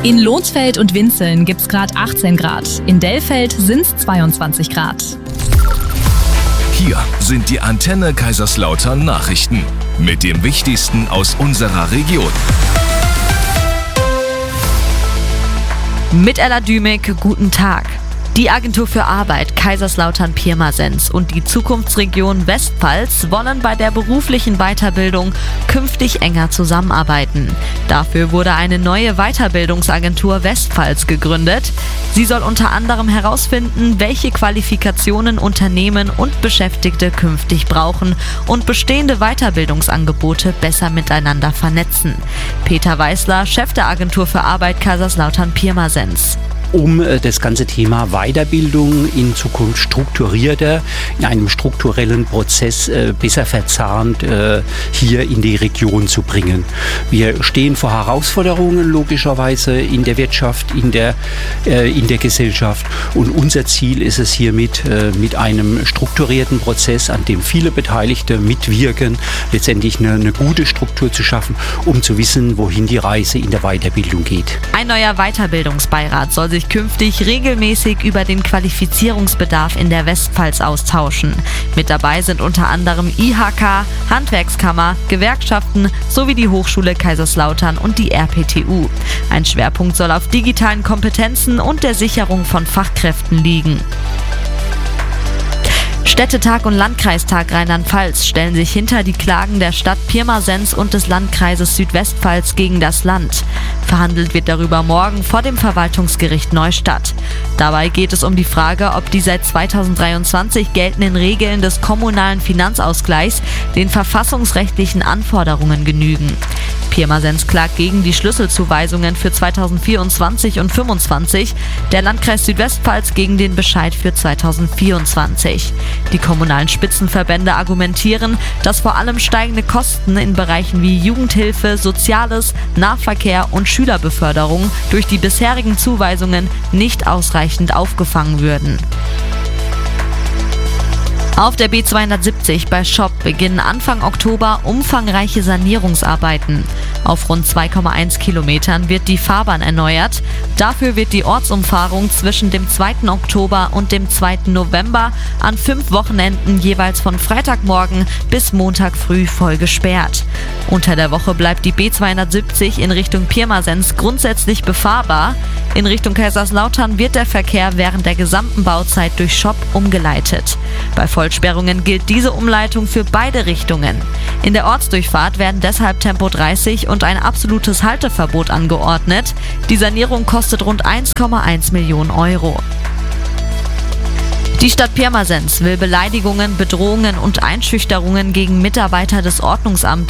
In Lonsfeld und Winzeln gibt's gerade 18 Grad. In Dellfeld sind's 22 Grad. Hier sind die Antenne Kaiserslautern Nachrichten mit dem Wichtigsten aus unserer Region. Mit Ella Dümig, guten Tag. Die Agentur für Arbeit Kaiserslautern-Pirmasens und die Zukunftsregion Westpfalz wollen bei der beruflichen Weiterbildung künftig enger zusammenarbeiten. Dafür wurde eine neue Weiterbildungsagentur Westpfalz gegründet. Sie soll unter anderem herausfinden, welche Qualifikationen Unternehmen und Beschäftigte künftig brauchen und bestehende Weiterbildungsangebote besser miteinander vernetzen. Peter Weißler, Chef der Agentur für Arbeit Kaiserslautern-Pirmasens. Um das ganze Thema Weiterbildung in Zukunft strukturierter, in einem strukturellen Prozess besser verzahnt hier in die Region zu bringen. Wir stehen vor Herausforderungen logischerweise in der Wirtschaft, in der Gesellschaft, und unser Ziel ist es hiermit mit einem strukturierten Prozess, an dem viele Beteiligte mitwirken, letztendlich eine gute Struktur zu schaffen, um zu wissen, wohin die Reise in der Weiterbildung geht. Ein neuer Weiterbildungsbeirat soll sich künftig regelmäßig über den Qualifizierungsbedarf in der Westpfalz austauschen. Mit dabei sind unter anderem IHK, Handwerkskammer, Gewerkschaften sowie die Hochschule Kaiserslautern und die RPTU. Ein Schwerpunkt soll auf digitalen Kompetenzen und der Sicherung von Fachkräften liegen. Städtetag und Landkreistag Rheinland-Pfalz stellen sich hinter die Klagen der Stadt Pirmasens und des Landkreises Südwestpfalz gegen das Land. Verhandelt wird darüber morgen vor dem Verwaltungsgericht Neustadt. Dabei geht es um die Frage, ob die seit 2023 geltenden Regeln des kommunalen Finanzausgleichs den verfassungsrechtlichen Anforderungen genügen. Pirmasens klagt gegen die Schlüsselzuweisungen für 2024 und 2025, der Landkreis Südwestpfalz gegen den Bescheid für 2024. Die kommunalen Spitzenverbände argumentieren, dass vor allem steigende Kosten in Bereichen wie Jugendhilfe, Soziales, Nahverkehr und Schülerbeförderung durch die bisherigen Zuweisungen nicht ausreichend aufgefangen würden. Auf der B270 bei Schopp beginnen Anfang Oktober umfangreiche Sanierungsarbeiten. Auf rund 2,1 Kilometern wird die Fahrbahn erneuert. Dafür wird die Ortsumfahrung zwischen dem 2. Oktober und dem 2. November an 5 Wochenenden jeweils von Freitagmorgen bis Montag früh voll gesperrt. Unter der Woche bleibt die B270 in Richtung Pirmasens grundsätzlich befahrbar. In Richtung Kaiserslautern wird der Verkehr während der gesamten Bauzeit durch Schopp umgeleitet. Bei Vollsperrungen gilt diese Umleitung für beide Richtungen. In der Ortsdurchfahrt werden deshalb Tempo 30 und ein absolutes Halteverbot angeordnet. Die Sanierung kostet rund 1,1 Millionen Euro. Die Stadt Pirmasens will Beleidigungen, Bedrohungen und Einschüchterungen gegen Mitarbeiter des Ordnungsamtes